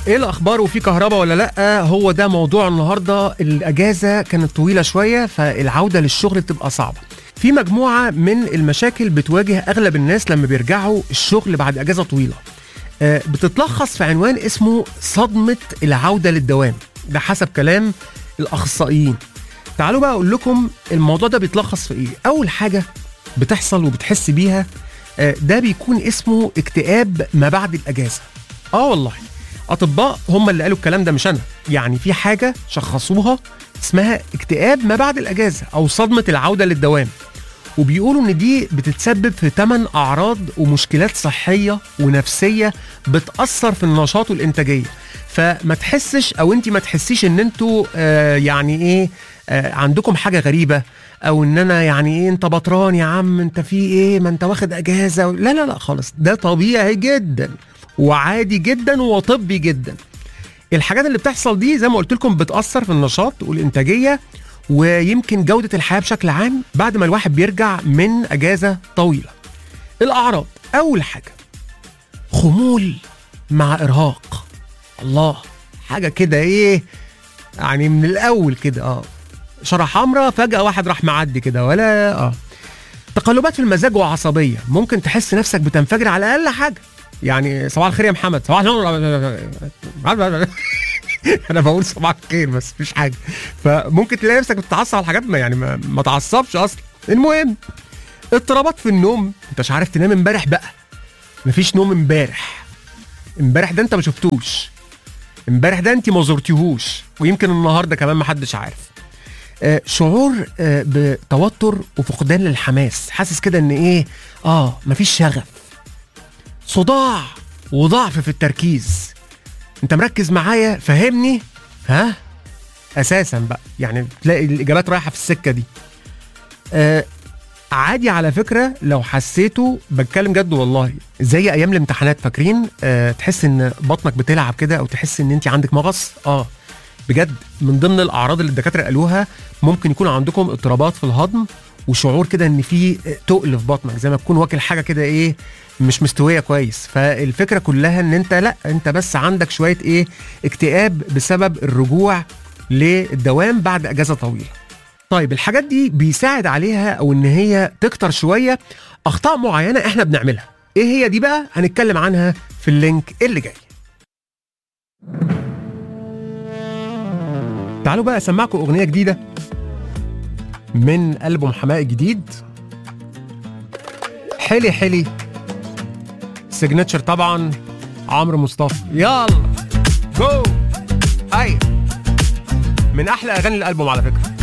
ايه الاخبار وفي كهرباء ولا لا؟ هو ده موضوع النهارده. الاجازه كانت طويله شويه فالعوده للشغل بتبقى صعبه. في مجموعه من المشاكل بتواجه اغلب الناس لما بيرجعوا الشغل بعد اجازه طويله، بتتلخص في عنوان اسمه صدمه العوده للدوام، ده حسب كلام الاخصائيين. تعالوا بقى اقول لكم الموضوع ده بيتلخص في ايه. اول حاجه بتحصل وبتحس بيها ده بيكون اسمه اكتئاب ما بعد الاجازه. والله اطباء هم اللي قالوا الكلام ده مش انا، يعني في حاجه شخصوها اسمها اكتئاب ما بعد الاجازه او صدمه العوده للدوام، وبيقولوا ان دي بتتسبب في 8 اعراض ومشكلات صحيه ونفسيه بتاثر في النشاط والانتاجيه. فما تحسش او انت ما تحسيش ان انتوا يعني ايه عندكم حاجه غريبه، او ان انا يعني ايه انت بطران يا عم انت في ايه ما انت واخد اجازه. لا لا لا خالص، ده طبيعي جدا وعادي جدا وطبي جدا. الحاجات اللي بتحصل دي زي ما قلت لكم بتأثر في النشاط والإنتاجية ويمكن جودة الحياة بشكل عام بعد ما الواحد بيرجع من أجازة طويلة. الأعراض، أول حاجة خمول مع إرهاق. الله، حاجة كده إيه يعني من الأول كده شرح حمراء فجأة واحد راح معدي كده ولا تقلبات في المزاج وعصبية، ممكن تحس نفسك بتنفجر على أقل حاجة. يعني صباح الخير يا محمد، صباح النور انا بقول صباح الخير بس مفيش حاجه، فممكن تلاقي نفسك بتتعصب على حاجات ما تعصبش اصلا. المهم اضطرابات في النوم، انت مش عارف تنام امبارح بقى، مفيش نوم امبارح ده انت ما شفتوش، امبارح ده انت ما زرتيهوش، ويمكن النهارده كمان ما حدش عارف. شعور بتوتر وفقدان للحماس، حاسس كده ان ايه مفيش شغف. صداع وضعف في التركيز، انت مركز معايا فهمني اساسا بقى، يعني تلاقي الاجابات رايحه في السكه دي. عادي على فكره لو حسيته، بتكلم جد والله، زي ايام الامتحانات فاكرين تحس ان بطنك بتلعب كده او تحس ان انت عندك مغص. بجد من ضمن الاعراض اللي الدكاتره قالوها ممكن يكون عندكم اضطرابات في الهضم وشعور كده ان في تقل في بطنك زي ما تكون واكل حاجه كده ايه مش مستويه كويس. فالفكره كلها ان انت لا، انت بس عندك شويه ايه اكتئاب بسبب الرجوع للدوام بعد اجازه طويله. طيب الحاجات دي بيساعد عليها او ان هي تكتر شويه اخطاء معينه احنا بنعملها. ايه هي دي بقى؟ هنتكلم عنها في اللينك اللي جاي. تعالوا بقى اسمعكم اغنيه جديده من ألبوم حماقي جديد، حلي حلي سيجنتشر طبعا عمرو مصطفى. يلا جو، هاي من احلى اغاني الالبوم على فكره.